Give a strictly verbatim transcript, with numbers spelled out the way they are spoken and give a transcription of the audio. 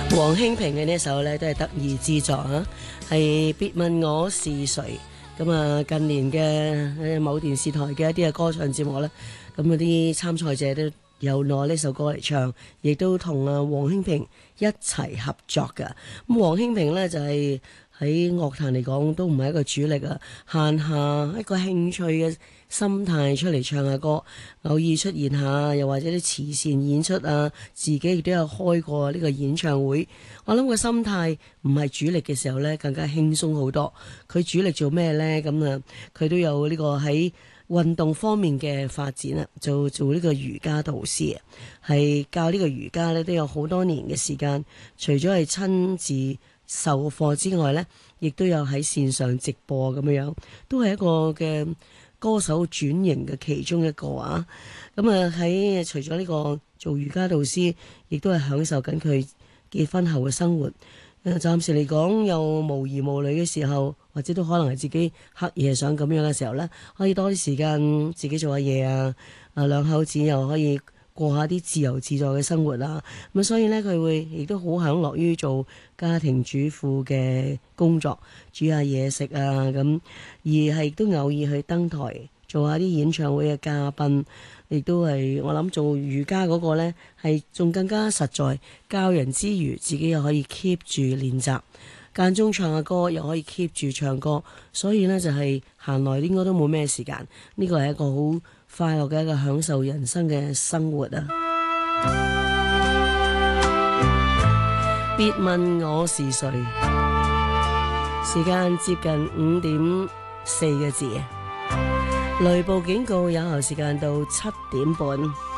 黃興平嘅呢一首咧都係得意之作啊，係別問我是誰。咁啊，近年嘅某電視台嘅一啲嘅歌唱節目咧，咁嗰啲參賽者都有攞呢首歌嚟唱，亦都同啊黃興平一齊合作噶。咁黃興平咧就係喺樂壇嚟講都唔係一個主力啊，閒下一個興趣嘅心態出嚟唱下歌，偶爾出現下，又或者啲慈善演出啊，自己亦都有開過呢個演唱會。我諗個心態唔係主力嘅時候呢，更加輕鬆好多。佢主力做咩呢？咁啊，佢都有呢個喺運動方面嘅發展啊，做做呢個瑜伽導師啊，係教呢個瑜伽呢都有好多年嘅時間。除咗係親自授課之外呢，亦都有喺線上直播咁樣樣，都係一個嘅歌手轉型嘅其中一個啊。咁啊喺除咗呢個做瑜伽導師，亦都係享受緊佢結婚後嘅生活。誒，暫時嚟講又無兒無女嘅時候，或者都可能係自己黑夜想咁樣嘅時候呢，可以多啲時間自己做下嘢啊。啊，兩口子又可以過下啲自由自在嘅生活啦。咁所以呢，佢會亦都好享樂於做家庭主婦嘅工作，煮下嘢食啊咁，而係亦都偶爾去登台做下啲演唱會嘅嘉賓，亦都係我諗做瑜伽嗰個呢，係仲更加實在，教人之餘自己又可以 keep 住練習，間中唱下歌又可以 keep 住唱歌，所以呢，就係閒來應該都冇咩時間，呢個係一個好快樂嘅一個享受人生嘅生活啊！別問我是誰，時間接近五點四個字，雷暴警告有效時間到七點半。